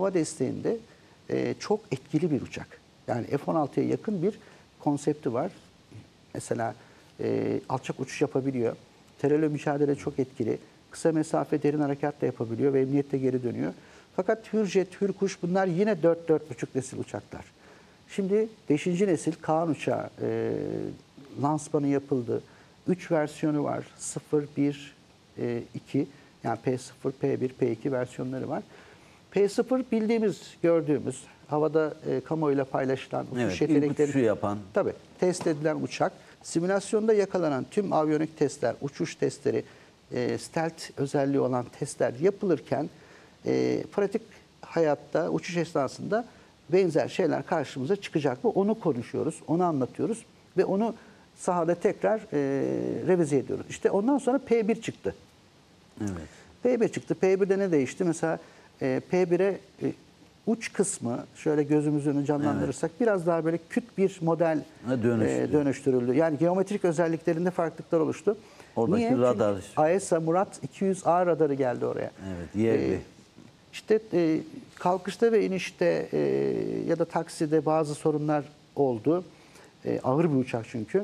hava desteğinde çok etkili bir uçak. Yani F-16'ya yakın bir konsepti var. Mesela alçak uçuş yapabiliyor. Terörle mücadele çok etkili. Kısa mesafe derin harekat da yapabiliyor ve emniyette geri dönüyor. Fakat Hürjet, Hürkuş bunlar yine 4-4,5 nesil uçaklar. Şimdi 5. nesil Kaan uçağı lansmanı yapıldı. 3 versiyonu var. 0, 1, 2 yani P0, P1, P2 versiyonları var. P0 bildiğimiz, gördüğümüz, havada kamuoyuyla paylaşılan uçuş yetenekleri, uçuşu yapan. Tabii, test edilen uçak. Simülasyonda yakalanan tüm aviyonik testler, uçuş testleri, stealth özelliği olan testler yapılırken pratik hayatta, uçuş esnasında benzer şeyler karşımıza çıkacak mı? Onu konuşuyoruz, onu anlatıyoruz ve onu sahada tekrar revize ediyoruz. İşte ondan sonra P1 çıktı. Evet. P1 çıktı. P1'de ne değişti? Mesela P1'e uç kısmı şöyle gözümüzün önünü canlandırırsak biraz daha böyle küt bir model dönüştürüldü. Yani geometrik özelliklerinde farklılıklar oluştu. Oradaki Niye? radar. Çünkü AESA Murat 200A radarı geldi oraya. Evet, yerli. İşte kalkışta ve inişte ya da takside bazı sorunlar oldu. Ağır bir uçak çünkü.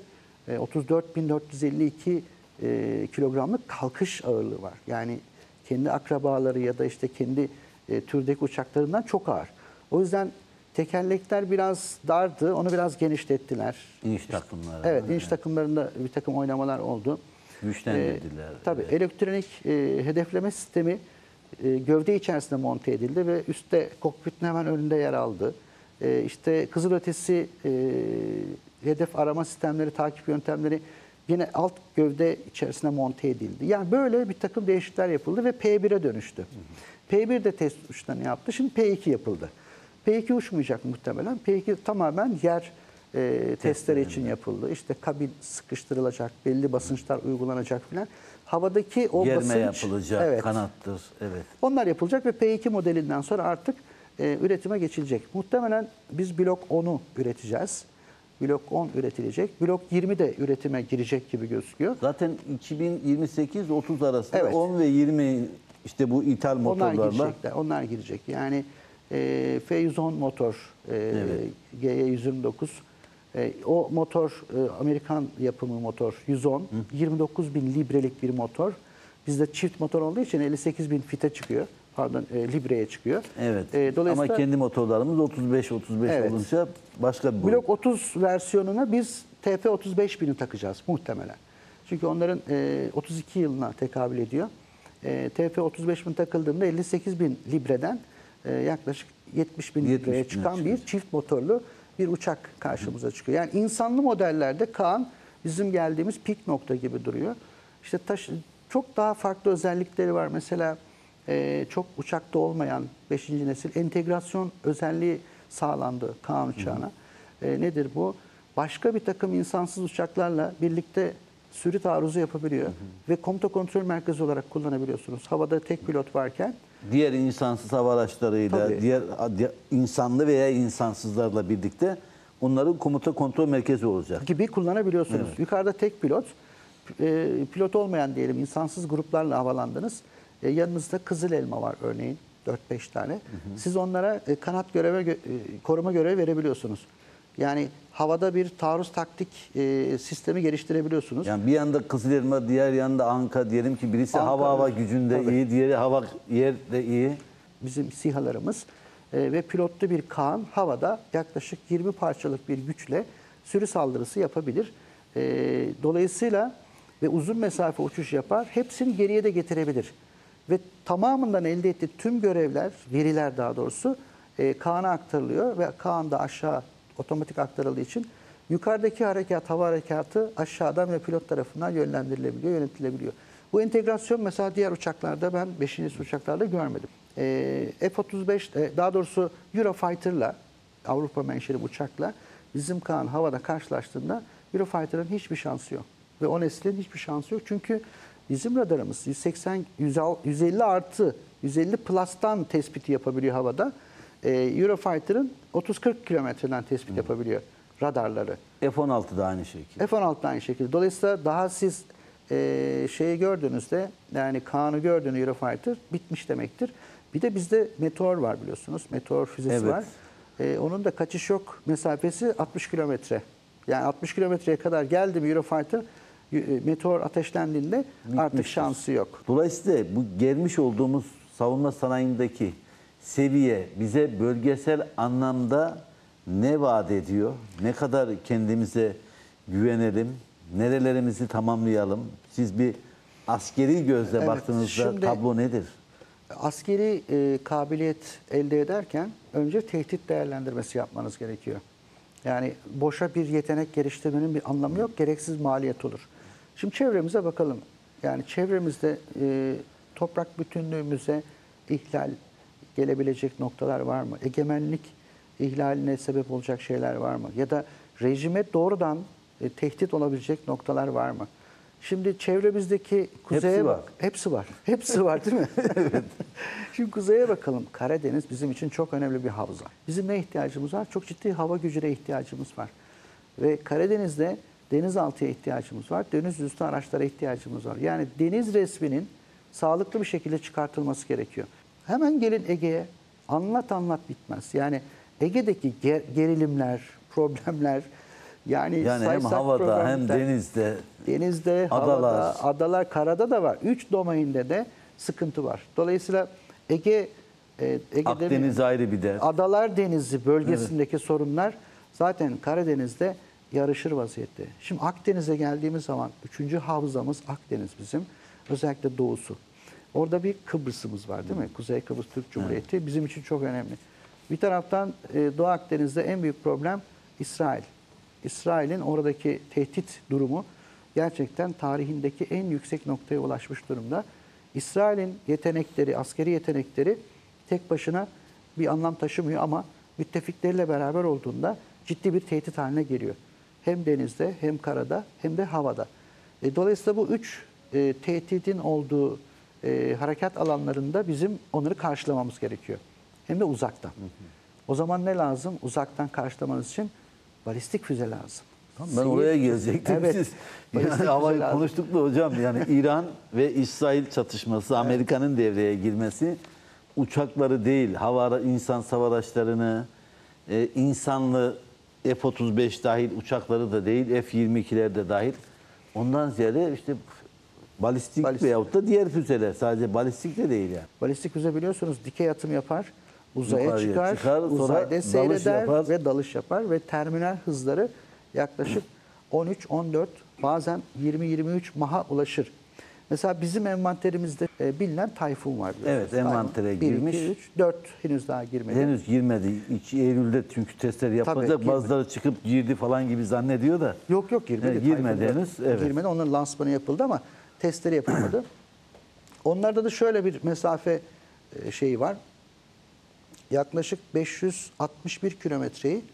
34.452 kilogramlık kalkış ağırlığı var. Yani kendi akrabaları ya da işte kendi türdeki uçaklarından çok ağır. O yüzden tekerlekler biraz dardı. Onu biraz genişlettiler. İniş takımları. Evet, iniş takımlarında bir takım oynamalar oldu. Güçlendirdiler. Tabii elektronik hedefleme sistemi gövde içerisinde monte edildi ve üstte kokpitin hemen önünde yer aldı. İşte kızılötesi hedef arama sistemleri, takip yöntemleri yine alt gövde içerisine monte edildi. Yani böyle bir takım değişiklikler yapıldı ve P1'e dönüştü. P1 de test uçlarını yaptı. Şimdi P2 yapıldı. P2 uçmayacak muhtemelen. P2 tamamen yer testleri için yapıldı. İşte kabin sıkıştırılacak, belli basınçlar uygulanacak filan. Havadaki o Germe basınç yapılacak, evet, kanattır. Evet. onlar yapılacak ve P2 modelinden sonra artık üretime geçilecek. Muhtemelen biz blok 10'u üreteceğiz. Blok 10 üretilecek. Blok 20 de üretime girecek gibi gözüküyor. Zaten 2028-30 arasında Evet. 10 ve 20 işte bu ithal Onlar motorlarla. girecekler. Onlar girecek. Yani F110 motor, GY129. O motor Amerikan yapımı motor 110. 29.000 librelik bir motor. Bizde çift motor olduğu için 58.000 fite çıkıyor. Pardon, libreye çıkıyor. Evet. Dolayısıyla Ama kendi motorlarımız 35 Evet. olunca başka bir boyut. Blok 30 versiyonuna biz TF 35.000'i takacağız muhtemelen. Çünkü onların 32 yılına tekabül ediyor. TF 35.000 takıldığında 58.000 libreden yaklaşık 70.000 libreye çıkan bir çift motorlu bir uçak karşımıza çıkıyor. Yani insanlı modellerde Kaan bizim geldiğimiz pik nokta gibi duruyor. İşte çok daha farklı özellikleri var. Mesela çok uçakta olmayan 5. nesil entegrasyon özelliği sağlandı Kaan uçağına. Nedir bu? Başka bir takım insansız uçaklarla birlikte sürü taarruzu yapabiliyor. Ve komuta kontrol merkezi olarak kullanabiliyorsunuz. Havada tek pilot varken. Diğer insansız hava araçlarıyla, Tabii. diğer insanlı veya insansızlarla birlikte onların komuta kontrol merkezi olacak. Gibi kullanabiliyorsunuz. Evet. Yukarıda tek pilot, pilot olmayan diyelim insansız gruplarla havalandınız. Yanınızda Kızıl Elma var örneğin 4-5 tane. Siz onlara kanat koruma görevi verebiliyorsunuz. Yani havada bir taarruz taktik sistemi geliştirebiliyorsunuz. Yani bir yanda Kızılelma, diğer yanda Anka, diyelim ki birisi Anka, hava gücünde tabii. iyi, diğeri hava yerde iyi. Bizim SİHA'larımız ve pilotlu bir Kaan havada yaklaşık 20 parçalık bir güçle sürü saldırısı yapabilir. Dolayısıyla ve uzun mesafe uçuş yapar. Hepsini geriye de getirebilir. Ve tamamından elde ettiği tüm görevler, veriler daha doğrusu Kaan'a aktarılıyor ve Kaan da aşağı otomatik aktarıldığı için yukarıdaki harekat, hava harekatı aşağıdan ve pilot tarafından yönlendirilebiliyor, yönetilebiliyor. Bu entegrasyon mesela diğer uçaklarda ben 5. uçaklarda görmedim. F-35 daha doğrusu Eurofighter'la Avrupa menşeli uçakla bizim Kaan havada karşılaştığında Eurofighter'ın hiçbir şansı yok. Ve o neslin hiçbir şansı yok. Çünkü bizim radarımız 150 artı 150 plus'tan tespiti yapabiliyor havada. Eurofighter'ın 30-40 kilometreden tespit yapabiliyor radarları. F-16 da aynı şekilde. F-16 da aynı şekilde. Dolayısıyla daha siz şeyi gördüğünüzde yani Kaan'ı gördüğünüz Eurofighter bitmiş demektir. Bir de bizde Meteor var biliyorsunuz. Meteor füzesi Evet. var. Onun da kaçış yok mesafesi 60 kilometre. Yani 60 kilometreye kadar geldi mi Eurofighter, Meteor ateşlendiğinde artık Bitmiştir. şansı yok. Dolayısıyla bu gelmiş olduğumuz savunma sanayindeki seviye bize bölgesel anlamda ne vaat ediyor? Ne kadar kendimize güvenelim? Nerelerimizi tamamlayalım? Siz bir askeri gözle Evet, baktığınızda şimdi- tablo nedir? Askeri kabiliyet elde ederken önce tehdit değerlendirmesi yapmanız gerekiyor. Yani boşa bir yetenek geliştirmenin bir anlamı yok. Gereksiz maliyet olur. Şimdi çevremize bakalım. Yani çevremizde toprak bütünlüğümüze ihlal gelebilecek noktalar var mı? Egemenlik ihlaline sebep olacak şeyler var mı? Ya da rejime doğrudan tehdit olabilecek noktalar var mı? Şimdi çevremizdeki kuzeye Hepsi var. bak. Hepsi var. Hepsi var değil mi? Şimdi kuzeye bakalım. Karadeniz bizim için çok önemli bir havza. Bizim ne ihtiyacımız var? Çok ciddi hava gücüne ihtiyacımız var. Ve Karadeniz'de denizaltıya ihtiyacımız var. Deniz üstü araçlara ihtiyacımız var. Yani deniz resminin sağlıklı bir şekilde çıkartılması gerekiyor. Hemen gelin Ege'ye. Anlat bitmez. Yani Ege'deki gerilimler, problemler, yani Yani hem saysak havada hem problemler, denizde, havada, adalar. adalar, karada da var. 3 domainde de sıkıntı var. Dolayısıyla Ege'de Akdeniz ayrı bir dert. Adalar Denizi bölgesindeki sorunlar zaten Karadeniz'de yarışır vaziyette. Şimdi Akdeniz'e geldiğimiz zaman 3. havzamız Akdeniz bizim. Özellikle doğusu. Orada bir Kıbrıs'ımız var değil mi? Kuzey Kıbrıs Türk Cumhuriyeti bizim için çok önemli. Bir taraftan Doğu Akdeniz'de en büyük problem İsrail. İsrail'in oradaki tehdit durumu gerçekten tarihindeki en yüksek noktaya ulaşmış durumda. İsrail'in yetenekleri, askeri yetenekleri tek başına bir anlam taşımıyor ama müttefikleriyle beraber olduğunda ciddi bir tehdit haline geliyor. Hem denizde, hem karada, hem de havada. Dolayısıyla bu üç tehditin olduğu harekat alanlarında bizim onları karşılamamız gerekiyor. Hem de uzaktan. O zaman ne lazım? Uzaktan karşılamanız için balistik füze lazım. Ben oraya gelecektim. Evet. Siz Balistik yani havayı füze lazım. konuştuk da hocam, yani İran ve İsrail çatışması, Amerika'nın devreye girmesi, uçakları değil, insan sava araçlarını, insanlı F-35 dahil uçakları da değil, F-22'ler de dahil. Ondan ziyade işte balistik veyahut da diğer füzeler, sadece balistik de değil yani. Balistik füze biliyorsunuz dikey atım yapar, uzaya Yukarıya çıkar, çıkar, sonra uzayda dalış seyreder yapar. ve dalış yapar ve terminal hızları yaklaşık 13-14 bazen 20-23 Mach'a ulaşır. Mesela bizim envanterimizde bilinen Tayfun var. Evet, Tayfun. envantere 1, girmiş. 2, 3, 4 henüz daha girmedi. Henüz girmedi. 2 Eylül'de çünkü testleri yapılacak. girmedi. Bazıları çıkıp girdi falan gibi zannediyor da. Yok girmedi. Evet, girmedi Tayfun'da henüz, evet. Girmedi. Onların lansmanı yapıldı ama testleri yapılmadı. Onlarda da şöyle bir mesafe şeyi var. Yaklaşık 561 kilometreyi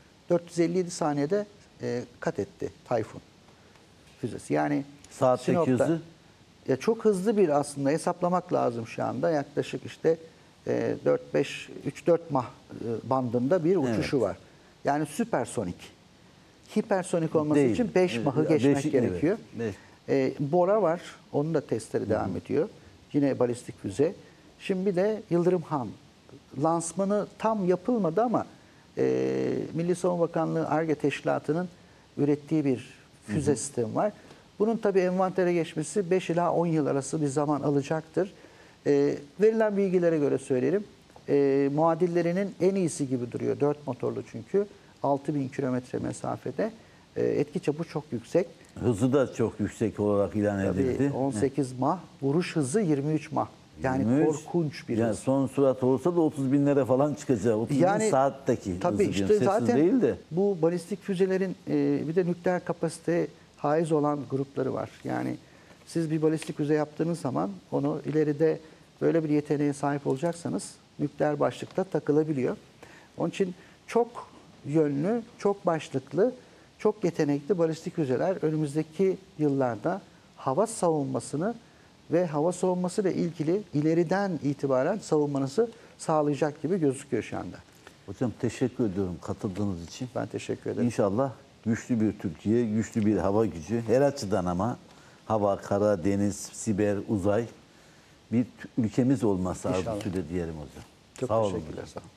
457 saniyede kat etti Tayfun füzesi. Yani Saatteki Sinop'ta- hızı? Ya çok hızlı bir aslında hesaplamak lazım şu anda. Yaklaşık işte 3-4 Mach bandında bir uçuşu var. Yani süpersonik. Hipersonik olması Değil. için 5 Mach'ı geçmek Beşik, gerekiyor. evet. Bora var. Onun da testleri devam ediyor. Yine balistik füze. Şimdi bir de Yıldırım Han. Lansmanı tam yapılmadı ama Milli Savunma Bakanlığı Ar-Ge Teşkilatı'nın ürettiği bir füze sistemi var. Bunun tabii envantere geçmesi 5 ila 10 yıl arası bir zaman alacaktır. Verilen bilgilere göre söyleyelim. Muadillerinin en iyisi gibi duruyor. 4 motorlu çünkü. 6000 kilometre mesafede. Etki çapı çok yüksek. Hızı da çok yüksek olarak ilan edildi. Tabii 18 Mach, vuruş hızı 23 Mach. Yani 23. korkunç bir Yani hız. son sürat olsa da 30 binlere falan çıkacak. 30 bin saatteki tabii hızı işte diyorum. Sessiz zaten değil de. bu balistik füzelerin bir de nükleer kapasiteye haiz olan grupları var. Yani siz bir balistik füze yaptığınız zaman onu ileride böyle bir yeteneğe sahip olacaksanız nükleer başlıkta takılabiliyor. Onun için çok yönlü, çok başlıklı, çok yetenekli balistik füzeler önümüzdeki yıllarda hava savunmasını ve hava savunmasıyla ilgili ileriden itibaren savunmanızı sağlayacak gibi gözüküyor şu anda. Hocam teşekkür ediyorum katıldığınız için. Ben teşekkür ederim. İnşallah güçlü bir Türkiye, güçlü bir hava gücü. Her açıdan ama hava, kara, deniz, siber, uzay. bir ülkemiz olması İnşallah. arzusuyla diyelim hocam. Çok Sağ olun teşekkürler. hocam. Sağ olun.